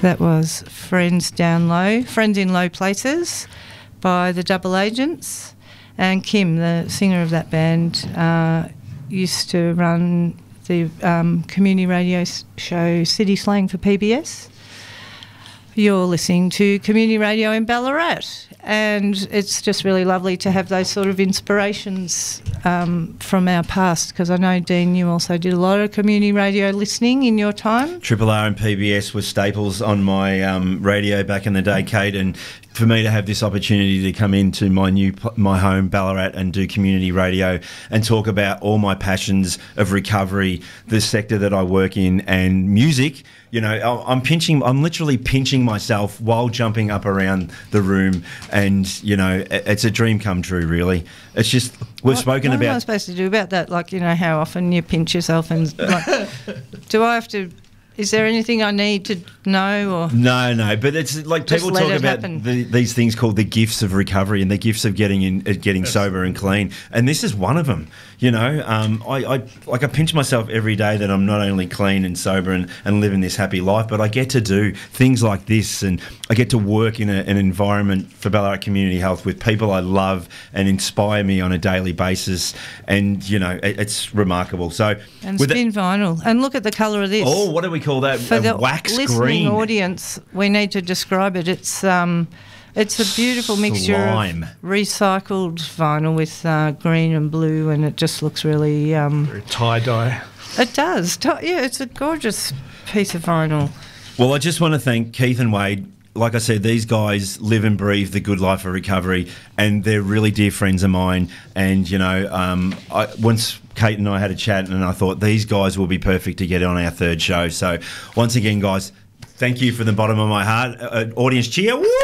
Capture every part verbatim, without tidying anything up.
That was Friends Down Low, Friends in Low Places by the Double Agents. And Kim, the singer of that band, uh, used to run the um, community radio show City Slang for P B S. You're listening to community radio in Ballarat, and it's just really lovely to have those sort of inspirations um, from our past, because I know, Dean, you also did a lot of community radio listening in your time. Triple R and P B S were staples on my um, radio back in the day, Kate, and for me to have this opportunity to come into my new my home Ballarat and do community radio and talk about all my passions of recovery, the sector that I work in, and music, you know, I'm pinching, I'm literally pinching myself while jumping up around the room, and you know, it's a dream come true, really. It's just we've what, spoken what about. What am I supposed to do about that? Like, you know, how often you pinch yourself, and like, do I have to? Is there anything I need to know? Or no, no, but it's like people talk about the, these things called the gifts of recovery and the gifts of getting in, uh, getting sober and clean, and this is one of them. You know, um, I, I like I pinch myself every day that I'm not only clean and sober and, and living this happy life, but I get to do things like this, and I get to work in a, an environment for Ballarat Community Health with people I love and inspire me on a daily basis, and you know, it, it's remarkable. So and spin the, vinyl, and look at the colour of this. Oh, what do we call that? For a the wax listening green. audience, we need to describe it. It's um, it's a beautiful mixture Slime. of recycled vinyl with uh, green and blue, and it just looks really um, very tie-dye. It does. Yeah, it's a gorgeous piece of vinyl. Well, I just want to thank Keith and Wade. Like I said, these guys live and breathe the good life of recovery, and they're really dear friends of mine. And, you know, um, I, once Kate and I had a chat, and I thought these guys will be perfect to get on our third show. So, once again, guys, thank you from the bottom of my heart. Uh, audience cheer. Woo!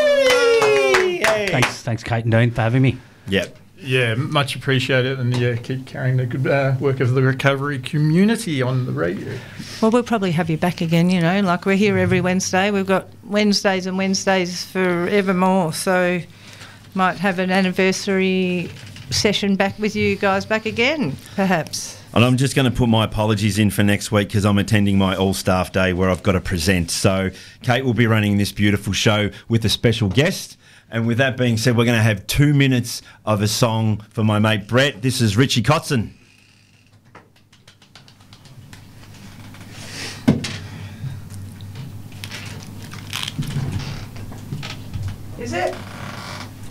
Hey. Thanks, thanks, Kate and Dean, for having me. Yep. Yeah, much appreciated, and yeah, keep carrying the good uh, work of the recovery community on the radio. Well, we'll probably have you back again, you know, like we're here every Wednesday. We've got Wednesdays and Wednesdays forevermore, so might have an anniversary session back with you guys back again, perhaps. And I'm just going to put my apologies in for next week because I'm attending my all-staff day where I've got to present. So Kate will be running this beautiful show with a special guest. And with that being said, we're going to have two minutes of a song for my mate Brett. This is Richie Kotzen.